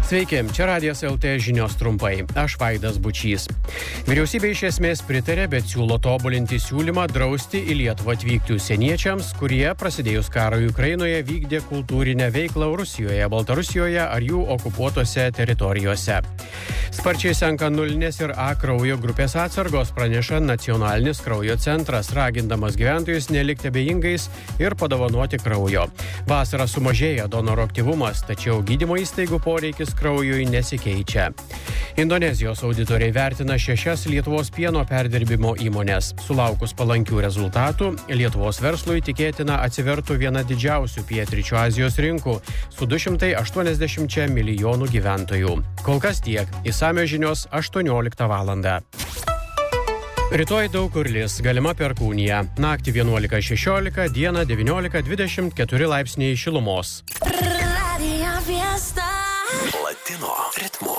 Sveiki, čia Radijas LT žinios trumpai. Aš Vaidas Bučys. Vyriausybė iš esmės pritarė, bet siūlo tobulinti siūlymą drausti į Lietuvą atvykti užsieniečiams, kurie prasidėjus karui Ukrainoje vykdė kultūrinę veiklą Rusijoje, Baltarusijoje ar jų okupuotose teritorijose. Sparčiai senka nulinės ir A kraujo grupės atsargos, praneša Nacionalinis kraujo centras, ragindamas gyventojus nelikti abejingais ir padovanoti kraujo. Vasarą sumažėja donoro aktyvumas, tačiau gydymo įstaigų poreikis kraujui nesikeičia. Indonezijos auditoriai vertina 6 Lietuvos pieno perdirbimo įmonės. Sulaukus palankių rezultatų, Lietuvos verslui tikėtina atsivertų viena didžiausių pietryčių Azijos rinkų su 280 milijonų gyventojų. Kol kas tiek. Išsamios žinios 18 valandą. Rytoj daug kur lis, galima perkūnija. Naktį 11-16, dieną 19-24 laipsniai šilumos. Latino ritmu.